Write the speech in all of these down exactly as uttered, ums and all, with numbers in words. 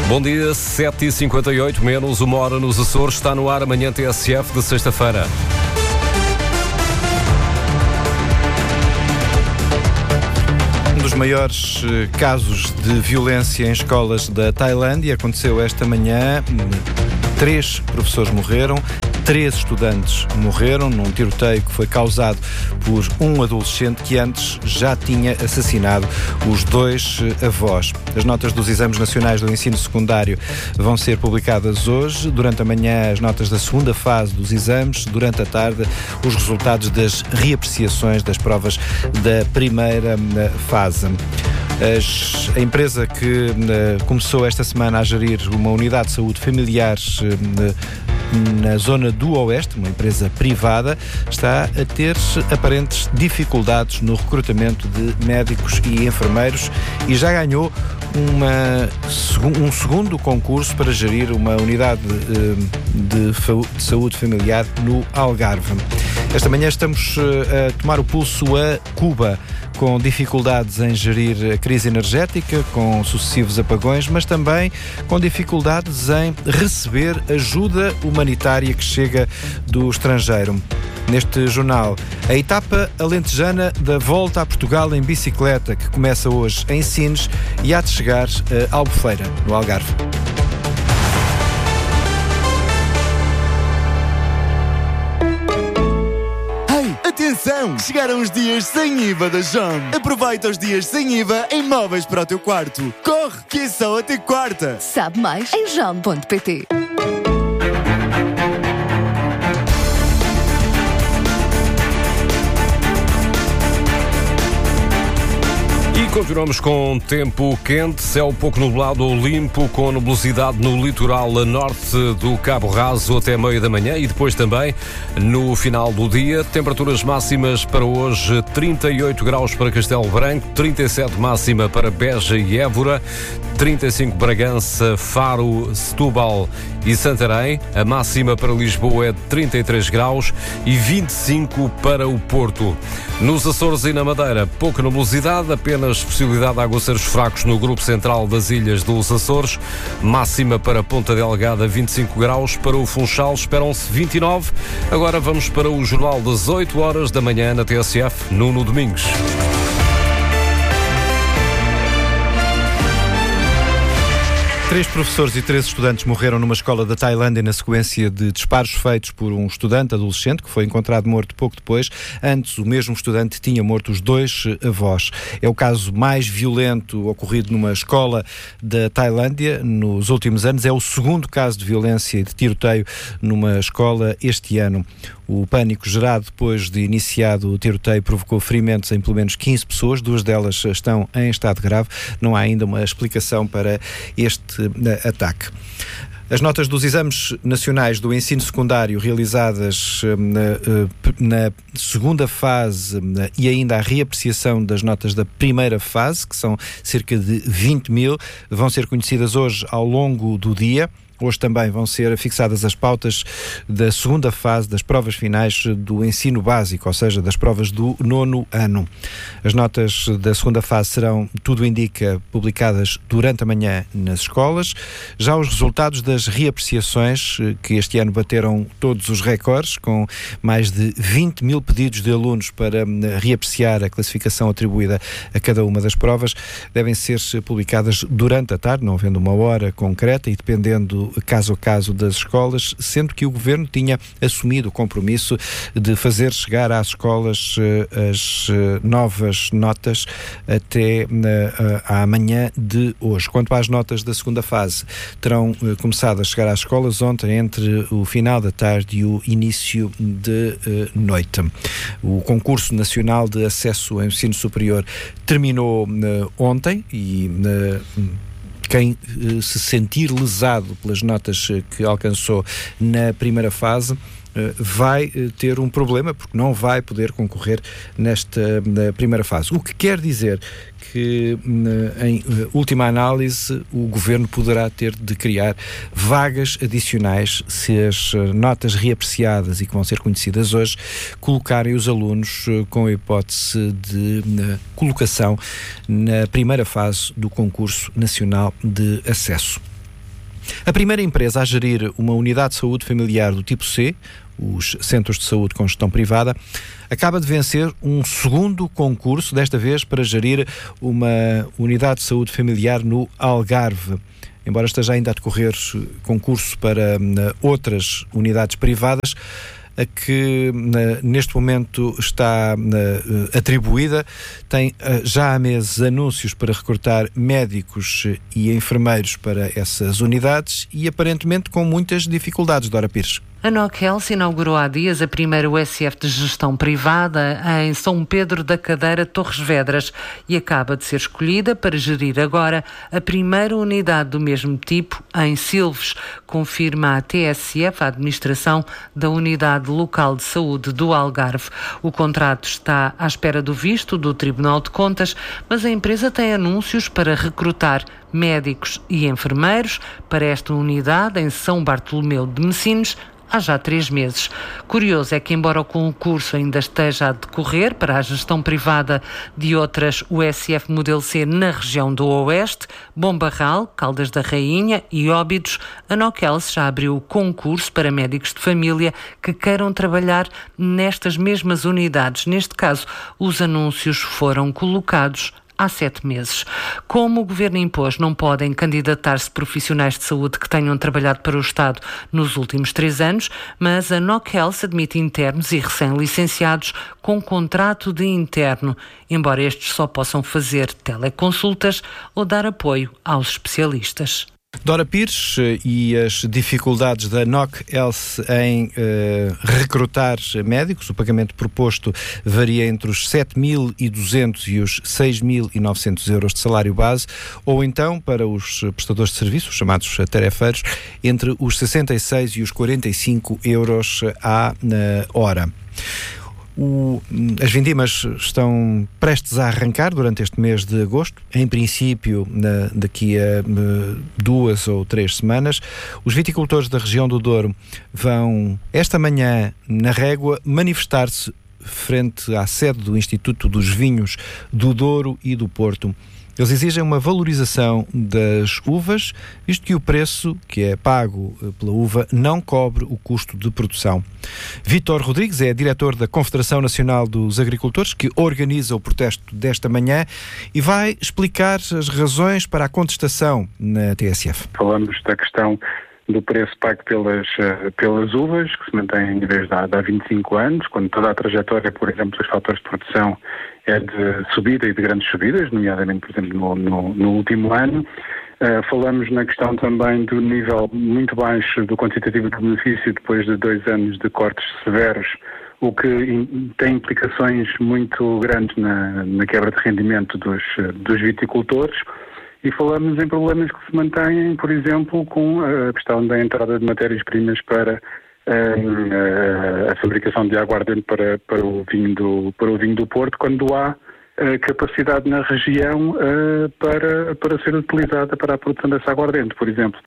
Bom dia, sete e cinquenta e oito, menos uma hora nos Açores. Está no ar amanhã T S F de sexta-feira. Um dos maiores casos de violência em escolas da Tailândia aconteceu esta manhã. Três professores morreram, três estudantes morreram num tiroteio que foi causado por um adolescente que antes já tinha assassinado os dois avós. As notas dos exames nacionais do ensino secundário vão ser publicadas hoje. Durante a manhã, as notas da segunda fase dos exames. Durante a tarde, os resultados das reapreciações das provas da primeira fase. As, a empresa que uh, começou esta semana a gerir uma unidade de saúde familiar uh, na zona do Oeste, uma empresa privada, está a ter aparentes dificuldades no recrutamento de médicos e enfermeiros e já ganhou uma, um segundo concurso para gerir uma unidade uh, de, de saúde familiar no Algarve. Esta manhã estamos uh, a tomar o pulso a Cuba, com dificuldades em gerir a crise energética, com sucessivos apagões, mas também com dificuldades em receber ajuda humanitária que chega do estrangeiro. Neste jornal, a etapa alentejana da Volta a Portugal em bicicleta, que começa hoje em Sines e há de chegar a Albufeira, no Algarve. Atenção! Chegaram os dias sem I V A da Jom. Aproveita os dias sem I V A em móveis para o teu quarto. Corre, que é só até quarta. Sabe mais em jom ponto pt. Continuamos com tempo quente, céu pouco nublado ou limpo, com nebulosidade no litoral a norte do Cabo Raso até meio da manhã e depois também no final do dia. Temperaturas máximas para hoje: trinta e oito graus para Castelo Branco, trinta e sete máxima para Beja e Évora, trinta e cinco Bragança, Faro, Setúbal e Santarém. A máxima para Lisboa é de trinta e três graus e vinte e cinco para o Porto. Nos Açores e na Madeira, pouca nebulosidade, apenas possibilidade de aguaceiros fracos no grupo central das ilhas dos Açores. Máxima para Ponta Delgada, vinte e cinco graus. Para o Funchal esperam-se vinte e nove. Agora vamos para o jornal das oito horas da manhã na T S F, Nuno Domingos. Três professores e três estudantes morreram numa escola da Tailândia na sequência de disparos feitos por um estudante adolescente que foi encontrado morto pouco depois. Antes, o mesmo estudante tinha morto os dois avós. É o caso mais violento ocorrido numa escola da Tailândia nos últimos anos. É o segundo caso de violência e de tiroteio numa escola este ano. O pânico gerado depois de iniciado o tiroteio provocou ferimentos em pelo menos quinze pessoas, duas delas estão em estado grave. Não há ainda uma explicação para este uh, ataque. As notas dos exames nacionais do ensino secundário realizadas uh, uh, na segunda fase uh, e ainda a reapreciação das notas da primeira fase, que são cerca de vinte mil, vão ser conhecidas hoje ao longo do dia. Hoje também vão ser fixadas as pautas da segunda fase das provas finais do ensino básico, ou seja, das provas do nono ano. As notas da segunda fase serão, tudo indica, publicadas durante a manhã nas escolas. Já os resultados das reapreciações, que este ano bateram todos os recordes, com mais de vinte mil pedidos de alunos para reapreciar a classificação atribuída a cada uma das provas, devem ser publicadas durante a tarde, não havendo uma hora concreta e dependendo caso a caso das escolas, sendo que o Governo tinha assumido o compromisso de fazer chegar às escolas uh, as uh, novas notas até uh, uh, à manhã de hoje. Quanto às notas da segunda fase, terão uh, começado a chegar às escolas ontem, entre o final da tarde e o início de uh, noite. O Concurso Nacional de Acesso ao Ensino Superior terminou uh, ontem e uh, quem uh, se sentir lesado pelas notas uh, que alcançou na primeira fase uh, vai uh, ter um problema, porque não vai poder concorrer nesta uh, primeira fase. O que quer dizer que, em última análise, o Governo poderá ter de criar vagas adicionais se as notas reapreciadas e que vão ser conhecidas hoje colocarem os alunos com a hipótese de colocação na primeira fase do Concurso Nacional de Acesso. A primeira empresa a gerir uma unidade de saúde familiar do tipo C, os Centros de Saúde com Gestão Privada, acaba de vencer um segundo concurso, desta vez para gerir uma unidade de saúde familiar no Algarve. Embora esteja ainda a decorrer concurso para uh, outras unidades privadas, a que uh, neste momento está uh, atribuída, tem uh, já há meses anúncios para recrutar médicos e enfermeiros para essas unidades e aparentemente com muitas dificuldades. Dora Pires. A N O C Health inaugurou há dias a primeira U S F de gestão privada em São Pedro da Cadeira, Torres Vedras, e acaba de ser escolhida para gerir agora a primeira unidade do mesmo tipo em Silves, confirma a T S F, a administração da Unidade Local de Saúde do Algarve. O contrato está à espera do visto do Tribunal de Contas, mas a empresa tem anúncios para recrutar médicos e enfermeiros para esta unidade em São Bartolomeu de Messinos há já três meses. Curioso é que, embora o concurso ainda esteja a decorrer para a gestão privada de outras U S F Modelo C na região do Oeste, Bom Barral, Caldas da Rainha e Óbidos, a N O C Health já abriu o concurso para médicos de família que queiram trabalhar nestas mesmas unidades. Neste caso, os anúncios foram colocados há sete meses. Como o Governo impôs, não podem candidatar-se profissionais de saúde que tenham trabalhado para o Estado nos últimos três anos, mas a N O C Health admite internos e recém-licenciados com contrato de interno, embora estes só possam fazer teleconsultas ou dar apoio aos especialistas. Dora Pires, e as dificuldades da N O C Health em uh, recrutar médicos. O pagamento proposto varia entre os sete mil e duzentos e os seis mil e novecentos euros de salário base, ou então, para os prestadores de serviços, chamados tarefeiros, entre os sessenta e seis e os quarenta e cinco euros à uh, hora. O, as vindimas estão prestes a arrancar durante este mês de agosto, em princípio na, daqui a uh, duas ou três semanas. Os viticultores da região do Douro vão esta manhã na Régua manifestar-se frente à sede do Instituto dos Vinhos do Douro e do Porto. Eles exigem uma valorização das uvas, visto que o preço que é pago pela uva não cobre o custo de produção. Vítor Rodrigues é diretor da Confederação Nacional dos Agricultores, que organiza o protesto desta manhã e vai explicar as razões para a contestação na T S F. Falamos da questão do preço pago pelas, pelas uvas, que se mantém em níveis de há vinte e cinco anos, quando toda a trajetória, por exemplo, dos fatores de produção é de subida e de grandes subidas, nomeadamente, por exemplo, no, no, no último ano. Uh, falamos na questão também do nível muito baixo do quantitativo de benefício depois de dois anos de cortes severos, o que in, tem implicações muito grandes na, na quebra de rendimento dos, dos viticultores. E falamos em problemas que se mantêm, por exemplo, com a questão da entrada de matérias-primas para a, a fabricação de aguardente para, para, o vinho do, para o vinho do Porto, quando há a capacidade na região uh, para, para ser utilizada para a produção dessa aguardente, por exemplo.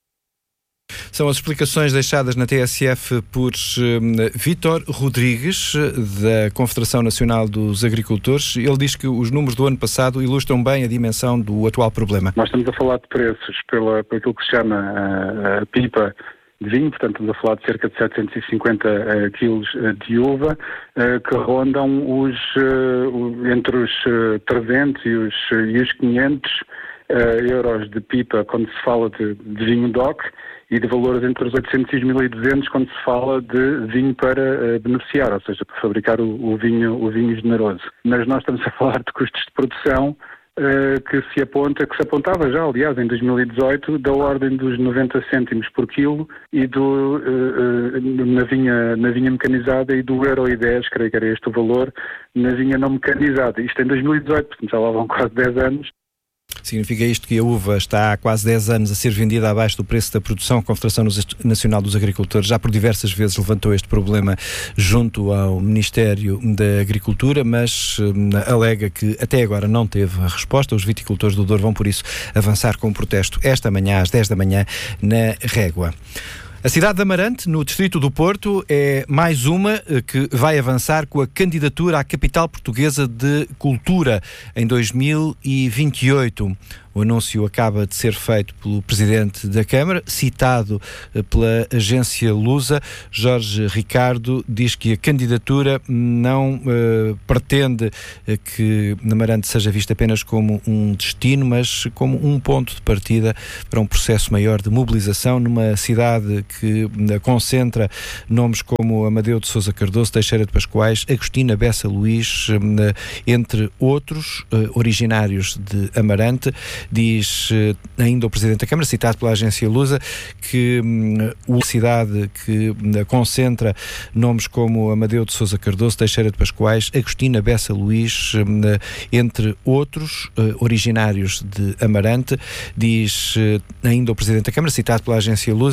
São as explicações deixadas na T S F por um, Vítor Rodrigues, da Confederação Nacional dos Agricultores. Ele diz que os números do ano passado ilustram bem a dimensão do atual problema. Nós estamos a falar de preços pela, por aquilo que se chama a, a pipa de vinho, portanto estamos a falar de cerca de setecentos e cinquenta uh, quilos de uva, uh, que rondam os, uh, entre os uh, trezentos e os, uh, e os quinhentos uh, euros de pipa quando se fala de, de vinho D O C, e de valores entre os oitocentos e os mil e duzentos quando se fala de vinho para uh, beneficiar, ou seja, para fabricar o, o, vinho, o vinho generoso. Mas nós estamos a falar de custos de produção uh, que se aponta, que se apontava já, aliás, em dois mil e dezoito, da ordem dos noventa cêntimos por quilo e do, uh, uh, na, vinha, na vinha mecanizada, e do euro e dez, creio que era este o valor, na vinha não mecanizada. Isto em dois mil e dezoito, portanto já lá vão quase dez anos. Significa isto que a uva está há quase dez anos a ser vendida abaixo do preço da produção. A Confederação Nacional dos Agricultores já por diversas vezes levantou este problema junto ao Ministério da Agricultura, mas hum, alega que até agora não teve a resposta. Os viticultores do Douro vão, por isso, avançar com o protesto esta manhã, às dez da manhã, na Régua. A cidade de Amarante, no distrito do Porto, é mais uma que vai avançar com a candidatura à capital portuguesa de cultura em dois mil e vinte e oito. O anúncio acaba de ser feito pelo Presidente da Câmara, citado pela agência Lusa. Jorge Ricardo diz que a candidatura não uh, pretende uh, que Amarante seja vista apenas como um destino, mas como um ponto de partida para um processo maior de mobilização numa cidade que uh, concentra nomes como Amadeu de Sousa Cardoso, Teixeira de Pascoais, Agostina Bessa Luís, uh, entre outros, uh, originários de Amarante. Diz uh, ainda o Presidente da Câmara, citado pela agência Lusa, que um, a cidade que uh, concentra nomes como Amadeu de Sousa Cardoso, Teixeira de Pascoais, Agostina Bessa Luís, uh, entre outros, uh, originários de Amarante. Diz uh, ainda o Presidente da Câmara, citado pela agência Lusa,